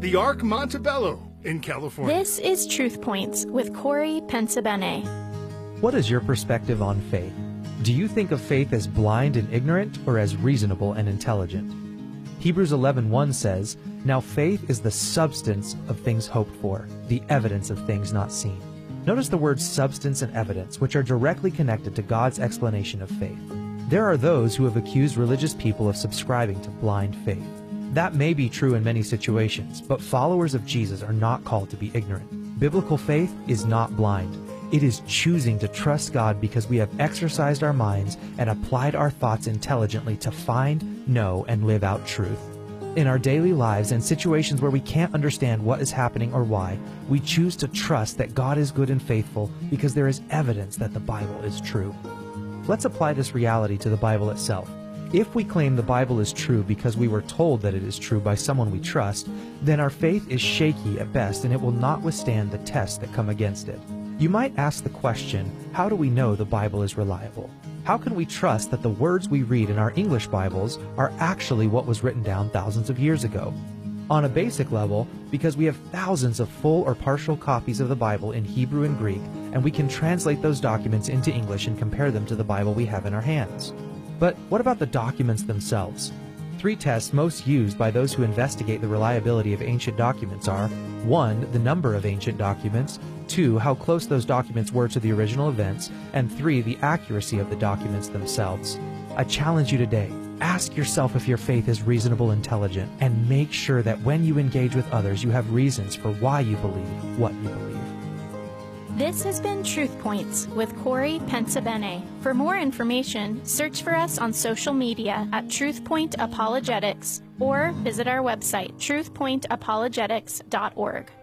the Arc Montebello in California. This is Truth Points with Corey Pensabene. What is your perspective on faith? Do you think of faith as blind and ignorant or as reasonable and intelligent? Hebrews 11:1 says, "Now faith is the substance of things hoped for, the evidence of things not seen." Notice the words substance and evidence, which are directly connected to God's explanation of faith. There are those who have accused religious people of subscribing to blind faith. That may be true in many situations, but followers of Jesus are not called to be ignorant. Biblical faith is not blind. It is choosing to trust God because we have exercised our minds and applied our thoughts intelligently to find, know, and live out truth. In our daily lives and situations where we can't understand what is happening or why, we choose to trust that God is good and faithful because there is evidence that the Bible is true. Let's apply this reality to the Bible itself. If we claim the Bible is true because we were told that it is true by someone we trust, then our faith is shaky at best and it will not withstand the tests that come against it. You might ask the question, how do we know the Bible is reliable? How can we trust that the words we read in our English Bibles are actually what was written down thousands of years ago? On a basic level, because we have thousands of full or partial copies of the Bible in Hebrew and Greek, and we can translate those documents into English and compare them to the Bible we have in our hands. But what about the documents themselves? 3 tests most used by those who investigate the reliability of ancient documents are: 1, the number of ancient documents, 2, how close those documents were to the original events, and 3, the accuracy of the documents themselves. I challenge you today, ask yourself if your faith is reasonable, intelligent, and make sure that when you engage with others, you have reasons for why you believe what you believe. This has been Truth Points with Corey Pensabene. For more information, search for us on social media at TruthPoint Apologetics or visit our website, truthpointapologetics.org.